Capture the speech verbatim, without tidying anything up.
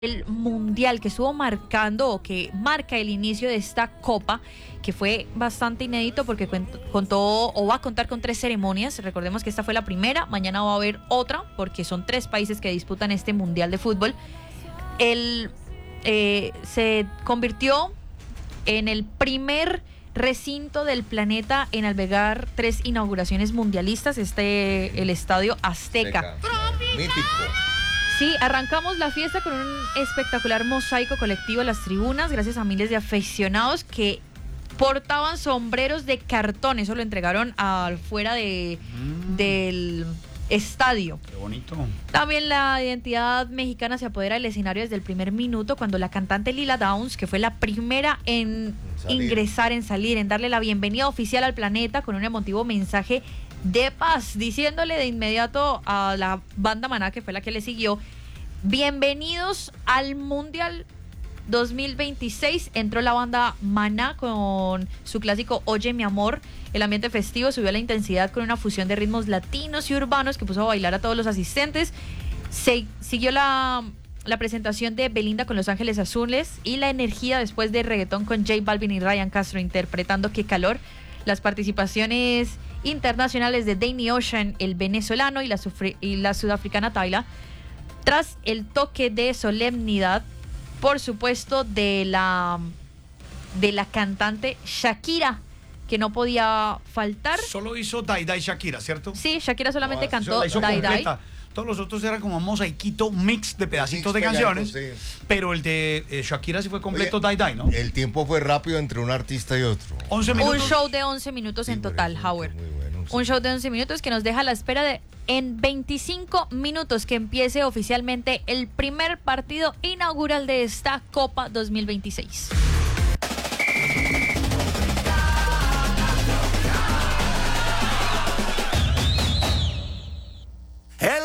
El mundial que estuvo marcando o que marca el inicio de esta copa, que fue bastante inédito porque contó o va a contar con tres ceremonias. Recordemos que esta fue la primera, mañana va a haber otra porque son tres países que disputan este mundial de fútbol. El, eh, se convirtió en el primer recinto del planeta en albergar tres inauguraciones mundialistas, este el Estadio Azteca. Mítico. Sí, arrancamos la fiesta con un espectacular mosaico colectivo en las tribunas, gracias a miles de aficionados que portaban sombreros de cartón. Eso lo entregaron afuera de, mm. del estadio. Qué bonito. También la identidad mexicana se apodera del escenario desde el primer minuto, cuando la cantante Lila Downs, que fue la primera en salir. ingresar, en salir, en darle la bienvenida oficial al planeta con un emotivo mensaje de paz, diciéndole de inmediato a la banda Maná, que fue la que le siguió: bienvenidos al Mundial dos mil veintiséis. Entró la banda Maná con su clásico Oye mi amor. El ambiente festivo subió la intensidad con una fusión de ritmos latinos y urbanos que puso a bailar a todos los asistentes. Se siguió la, la presentación de Belinda con Los Ángeles Azules y la energía después de reggaetón con J Balvin y Ryan Castro interpretando Qué calor. Las participaciones internacionales de Danny Ocean, el venezolano, y la, sufri- y la sudafricana Tyla, tras el toque de solemnidad, por supuesto, de la, de la cantante Shakira, que no podía faltar. Solo hizo Die Die Shakira, ¿cierto? Sí, Shakira solamente Ah, cantó Die Die Die. Todos los otros eran como un mosaiquito mix de pedacitos de canciones, sí. Pero el de eh, Shakira sí fue completo. Oye, Die Die, ¿no? El tiempo fue rápido entre un artista y otro. once minutos. Un show de once minutos sí, en total, Howard. Bueno, sí. Un show de once minutos que nos deja a la espera de en veinticinco minutos que empiece oficialmente el primer partido inaugural de esta Copa dos mil veintiséis.